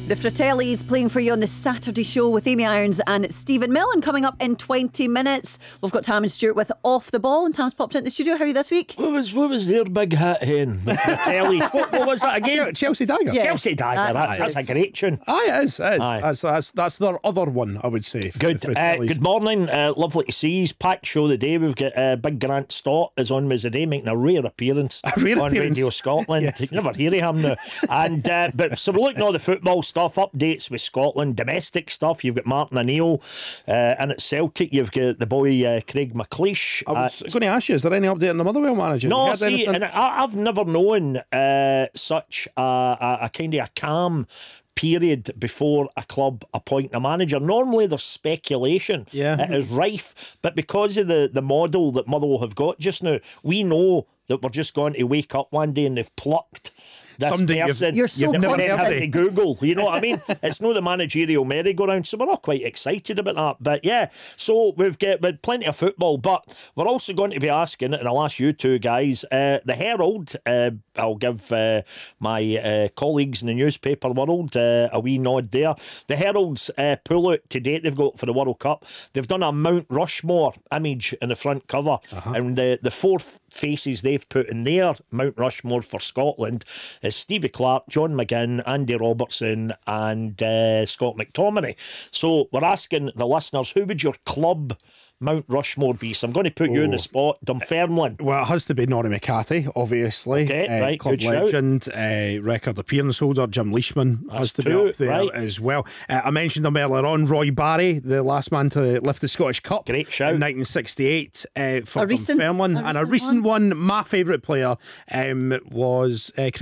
The Fratellis playing for you on the Saturday show with Amy Irons and Stephen Millen coming up in 20 minutes. We've got Tam and Stuart with Off the Ball, and Tam's popped into the studio. How are you this week? What was their big hit hen? The Fratellis. what was that again? Chelsea Dagger. Yeah. Chelsea Dagger. That's a great tune. Aye, it is. Aye. That's their other one, I would say. Good. Good morning. Lovely to see you. Packed show today. We've got Big Grant Stott is on with us today, making a rare appearance on Radio Scotland. Yes. You never hear of him now. And but so we're looking at all the football stuff, updates with Scotland, domestic stuff. You've got Martin O'Neill, and at Celtic you've got the boy Craig McLeish. I was going to ask you, is there any update on the Motherwell manager? No, You heard see, anything? and I've never known such a kind of a calm period before a club appoint a manager. Normally there's speculation. Yeah. It is rife, but because of the model that Motherwell have got just now, we know that we're just going to wake up one day and they've plucked this Somebody person. You're so They've never confident. had to Google, you know what I mean? It's not the managerial merry-go-round, so we're all quite excited about that. But yeah, so we've plenty of football, but we're also going to be asking, and I'll ask you two guys, the Herald, I'll give my colleagues in the newspaper world a wee nod there. The Herald's pull-out to date they've got for the World Cup, they've done a Mount Rushmore image in the front cover, and the four faces they've put in their Mount Rushmore for Scotland is Stevie Clark, John McGinn, Andy Robertson and Scott McTominay. So we're asking the listeners, who would your club Mount Rushmore be? So I'm going to put you in the spot. Dunfermline. Well, it has to be Norrie McCarthy, obviously. Okay, right, club good shout. legend, record appearance holder. Jim Leishman has to be two, up there right. as well. I mentioned him earlier on. Roy Barry, the last man to lift the Scottish Cup. Great shout. In 1968 for A recent- Dunfermline. a And a recent recent one, my favourite player was